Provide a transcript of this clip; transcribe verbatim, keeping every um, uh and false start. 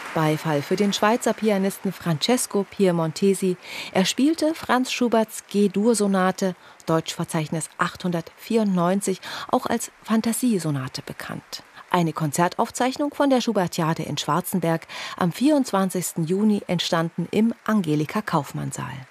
Beifall für den Schweizer Pianisten Francesco Piemontesi. Er spielte Franz Schuberts G-Dur-Sonate, Deutschverzeichnis achthundertvierundneunzig, auch als Phantasiesonate bekannt. Eine Konzertaufzeichnung von der Schubertiade in Schwarzenberg, am vierundzwanzigsten Juni entstanden im Angelika-Kauffmann-Saal.